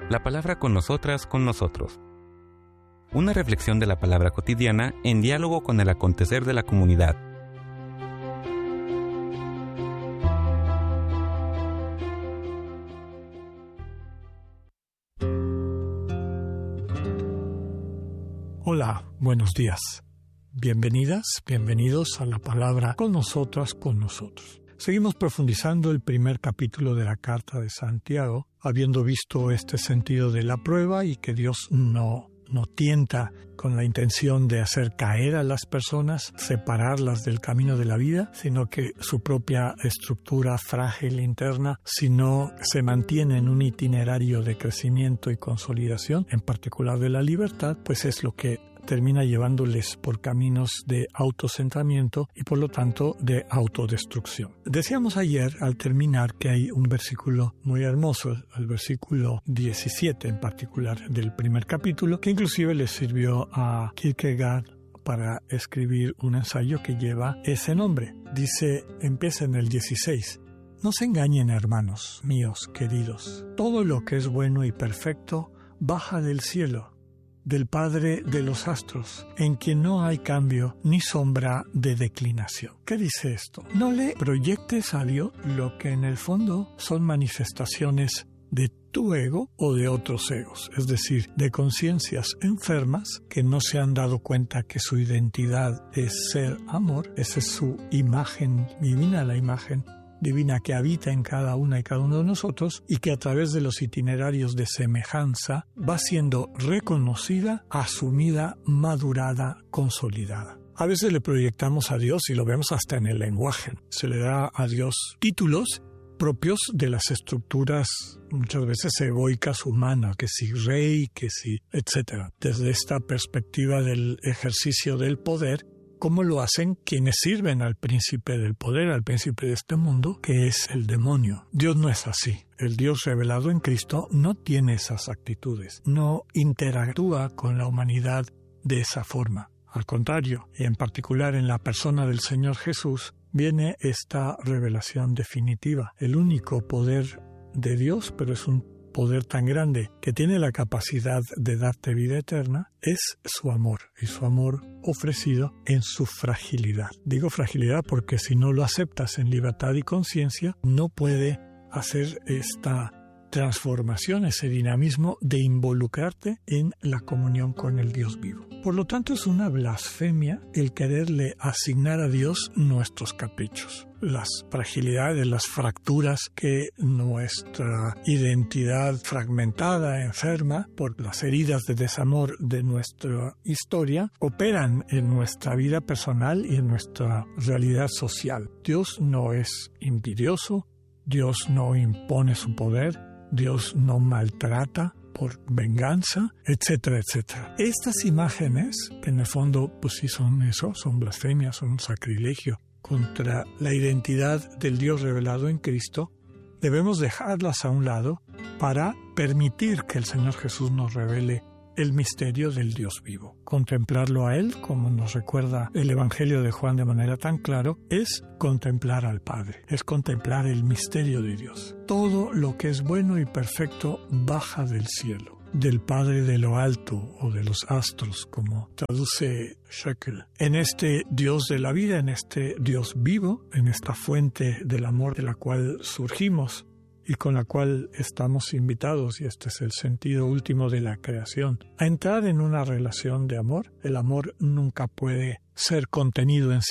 La palabra con nosotras, con nosotros. Una reflexión de la palabra cotidiana en diálogo con el acontecer de la comunidad. Hola, buenos días. Bienvenidas, bienvenidos a la palabra con nosotras, con nosotros. Seguimos profundizando el primer capítulo de la Carta de Santiago, habiendo visto este sentido de la prueba y que Dios no tienta con la intención de hacer caer a las personas, separarlas del camino de la vida, sino que su propia estructura frágil interna, si no se mantiene en un itinerario de crecimiento y consolidación, en particular de la libertad, pues es lo que termina llevándoles por caminos de autocentramiento y por lo tanto de autodestrucción. Decíamos ayer al terminar que hay un versículo muy hermoso, el versículo 17 en particular del primer capítulo, que inclusive le sirvió a Kierkegaard para escribir un ensayo que lleva ese nombre. Dice, empieza en el 16. No se engañen, hermanos míos queridos. Todo lo que es bueno y perfecto baja del cielo, del Padre de los astros, en quien no hay cambio ni sombra de declinación. ¿Qué dice esto? No le proyectes a Dios lo que en el fondo son manifestaciones de tu ego o de otros egos, es decir, de conciencias enfermas que no se han dado cuenta que su identidad es ser amor. Esa es su imagen divina, la imagen divina que habita en cada una y cada uno de nosotros y que a través de los itinerarios de semejanza va siendo reconocida, asumida, madurada, consolidada. A veces le proyectamos a Dios y lo vemos hasta en el lenguaje. Se le da a Dios títulos propios de las estructuras muchas veces egoicas humanas, que si rey, que si etcétera. Desde esta perspectiva del ejercicio del poder, ¿cómo lo hacen quienes sirven al príncipe del poder, al príncipe de este mundo, que es el demonio? Dios no es así. El Dios revelado en Cristo no tiene esas actitudes, no interactúa con la humanidad de esa forma. Al contrario, y en particular en la persona del Señor Jesús, viene esta revelación definitiva. El único poder de Dios, pero es un poder tan grande que tiene la capacidad de darte vida eterna, es su amor, y su amor ofrecido en su fragilidad. Digo fragilidad porque si no lo aceptas en libertad y conciencia, no puede hacer esta transformación, ese dinamismo de involucrarte en la comunión con el Dios vivo. Por lo tanto, es una blasfemia el quererle asignar a Dios nuestros caprichos, las fragilidades, las fracturas que nuestra identidad fragmentada, enferma, por las heridas de desamor de nuestra historia, operan en nuestra vida personal y en nuestra realidad social. Dios no es envidioso, Dios no impone su poder, Dios no maltrata por venganza, etcétera, etcétera. Estas imágenes, en el fondo, pues sí son eso, son blasfemias, son un sacrilegio contra la identidad del Dios revelado en Cristo. Debemos dejarlas a un lado para permitir que el Señor Jesús nos revele el misterio del Dios vivo. Contemplarlo a Él, como nos recuerda el Evangelio de Juan de manera tan claro, es contemplar al Padre, es contemplar el misterio de Dios. Todo lo que es bueno y perfecto baja del cielo, del Padre de lo alto o de los astros, como traduce Shekel. En este Dios de la vida, en este Dios vivo, en esta fuente del amor de la cual surgimos, y con la cual estamos invitados, y este es el sentido último de la creación, a entrar en una relación de amor. El amor nunca puede ser contenido en sí